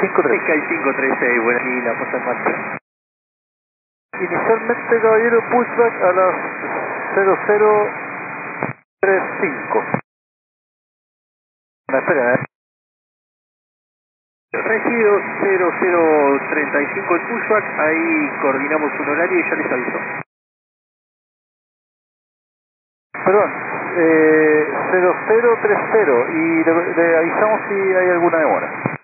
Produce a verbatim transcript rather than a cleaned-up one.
cinco tres. Sky cinco tres seis, buena, y la puesta en marcha. Inicialmente, caballero, pushback a las cero cero tres cinco. No, espera, eh. Recibido cero cero treinta y cinco el pushback, ahí coordinamos un horario y ya les aviso. Perdón, eh, cero cero tres cero y le, le avisamos si hay alguna demora.